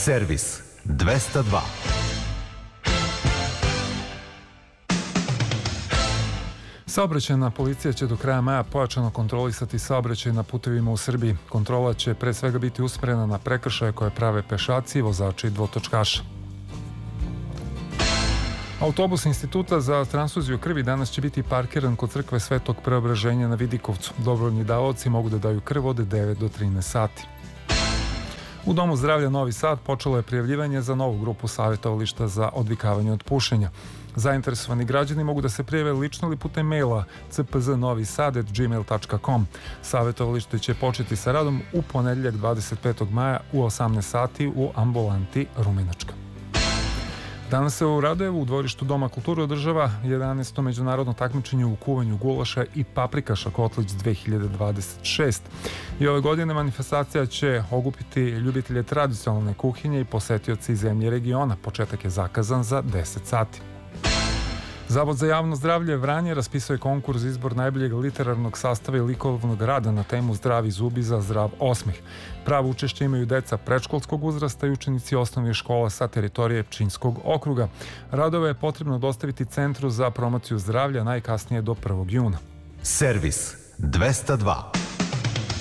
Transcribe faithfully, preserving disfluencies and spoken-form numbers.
Servis dvesta dva. Saobraćajna policija će do kraja maja pojačano kontrolisati saobraćaj na putevima u Srbiji. Kontrola će pre svega biti usmerena na prekršaje koje prave pešaci, vozači i dvotočkaši. Autobus Instituta za transfuziju krvi danas će biti parkiran kod crkve Svetog Preobraženja na Vidikovcu. Dobrovoljni davaoci mogu da daju krv od devet do trinaest sati. U Domu zdravlja Novi Sad počelo je prijavljivanje za novu grupu savjetovališta za odvikavanje od pušenja. Zainteresovani građani mogu da se prijave lično ili putem maila c p z novi sad at gmail tačka com. Savjetovalište će početi sa radom u ponedeljak dvadeset petog maja u osamnaest sati u ambulanti Rumenačka. Danas se u Radojevu u dvorištu Doma kulture održava jedanaesto međunarodno takmičenje u kuvanju gulaša i paprikaša Kotlić dve hiljade dvadeset šest. I ove godine manifestacija će okupiti ljubitelje tradicionalne kuhinje i posetioci iz zemlje regiona. Početak je zakazan za deset sati. Zavod za javno zdravlje Vranje raspisao je konkurs za izbor najboljeg literarnog sastava i likovnog rada na temu Zdravi zubi za zdrav osmeh. Pravo učešće imaju deca predškolskog uzrasta i učenici osnovnih škola sa teritorije Pčinjskog okruga. Radove je potrebno dostaviti Centru za promociju zdravlja najkasnije do prvog juna. Servis dvesta dva.